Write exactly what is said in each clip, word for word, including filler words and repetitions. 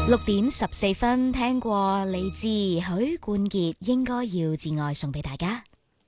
六點十四分，聽過嚟自許冠傑應該要至愛送俾大家。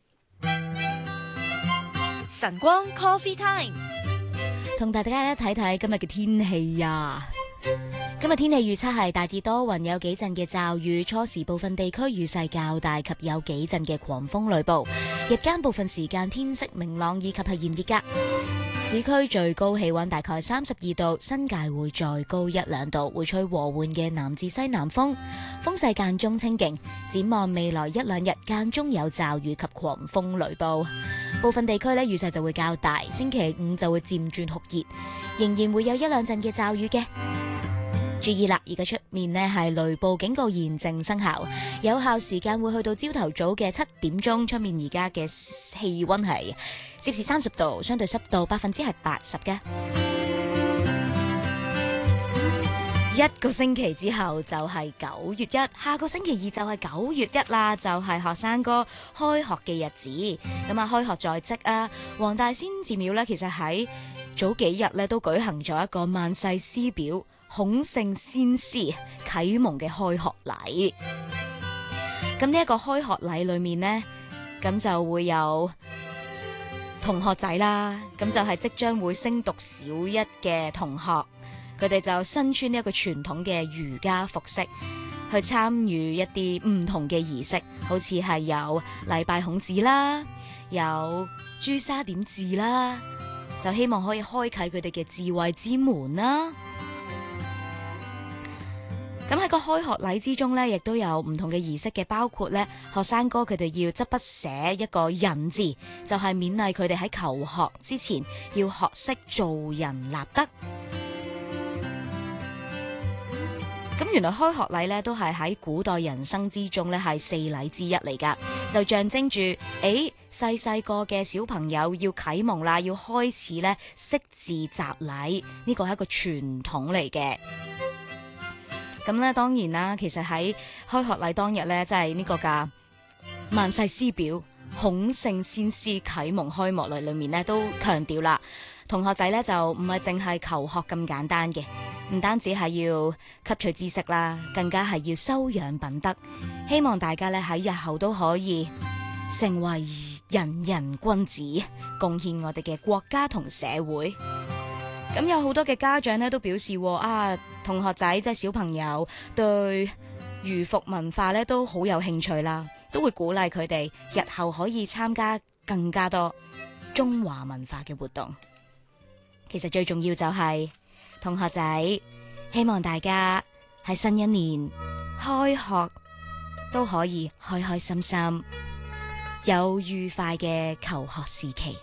晨光 Coffee Time， 同大家睇睇今日嘅天氣啊！今日天氣預測係大致多雲，有幾陣嘅驟雨，初時部分地區雨勢較大及有幾陣嘅狂風雷暴。日間部分時間天色明朗以及係炎熱㗎。市區最高氣溫大概三十二度，新界會再高一兩度，會吹和緩嘅南至西南風，風勢間中清勁。展望未來一兩日間中有驟雨及狂風雷暴，部分地區呢雨勢就會較大。星期五就會漸轉酷熱，仍然會有一兩陣嘅驟雨嘅。注意啦，而家出面呢係雷暴警告現正生效，有效時間會去到朝頭早嘅七點鐘。出面而家嘅氣溫係攝氏三十度，相對濕度百分之係八十嘅。一個星期之後就係九月一，下個星期二就係九月一啦，就係學生哥開學嘅日子。咁啊，開學在即啊，黃大仙寺廟呢，其實喺早幾日呢都舉行咗一個萬世師表孔聖先師啟蒙嘅開學禮。咁呢一個開學禮裏面呢，咁就會有同學仔啦，咁就係即將會升讀小一嘅同學，佢哋就身穿呢一個傳統嘅儒家服飾，去參與一啲唔同嘅儀式，好似係有禮拜孔子啦，有朱砂點字啦，就希望可以開啟佢哋嘅智慧之門啦。咁喺個開學禮之中呢，亦都有唔同嘅儀式嘅，包括呢學生哥佢哋要執筆寫一個人字，就係勉勵佢哋喺求學之前要學識做人立德。咁原來開學禮呢都係喺古代人生之中呢係四禮之一嚟噶，就象徵住誒細細個嘅小朋友要啟蒙啦，要開始呢識字習禮，呢個係一個傳統嚟嘅。咁咧，當然啦，其實喺開學禮當日咧，即係呢個嘅萬世師表孔聖先師啟蒙開幕禮裏面咧，都強調啦，同學仔咧就唔係淨係求學咁簡單嘅，唔單止係要吸取知識啦，更加係要修養品德。希望大家咧喺日後都可以成為人人君子，貢獻我哋嘅國家同社會。咁有好多嘅家長咧都表示，啊，同學仔即係小朋友對儒服文化咧都好有興趣啦，都會鼓勵佢哋日後可以參加更加多中華文化嘅活動。其實最重要就係同學仔，希望大家喺新一年開學都可以開開心心，有愉快嘅求學時期。